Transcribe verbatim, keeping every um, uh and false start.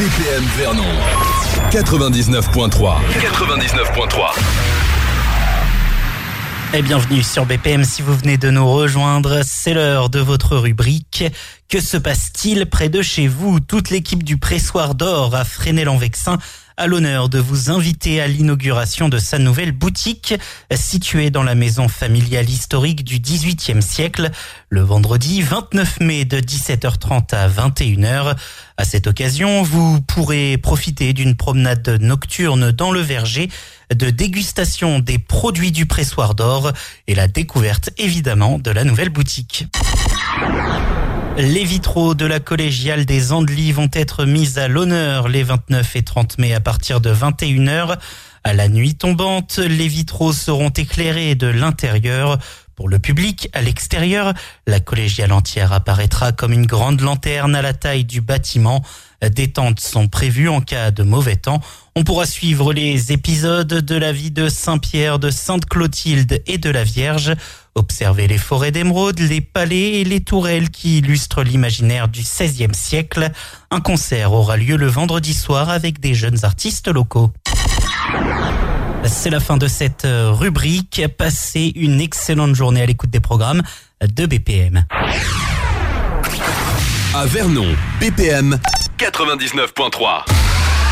P M Vernon quatre-vingt-dix-neuf point trois. quatre-vingt-dix-neuf point trois. Et bienvenue sur B P M si vous venez de nous rejoindre. C'est l'heure de votre rubrique. Que se passe-t-il près de chez vous? Toute l'équipe du Pressoir d'Or à Fresnay-en-Vexin a l'honneur de vous inviter à l'inauguration de sa nouvelle boutique située dans la maison familiale historique du dix-huitième siècle, le vendredi vingt-neuf mai de dix-sept heures trente à vingt et une heures. À cette occasion, vous pourrez profiter d'une promenade nocturne dans le verger, de dégustation des produits du Pressoir d'Or et la découverte évidemment de la nouvelle boutique. Les vitraux de la collégiale des Andelys vont être mis à l'honneur les vingt-neuf et trente mai à partir de vingt et une heures. À la nuit tombante, les vitraux seront éclairés de l'intérieur. Pour le public, à l'extérieur, la collégiale entière apparaîtra comme une grande lanterne à la taille du bâtiment. Des tentes sont prévues en cas de mauvais temps. On pourra suivre les épisodes de la vie de Saint-Pierre, de Sainte-Clotilde et de la Vierge. Observer les forêts d'émeraude, les palais et les tourelles qui illustrent l'imaginaire du seizième siècle. Un concert aura lieu le vendredi soir avec des jeunes artistes locaux. C'est la fin de cette rubrique. Passez une excellente journée à l'écoute des programmes de B P M. À Vernon, B P M quatre-vingt-dix-neuf point trois.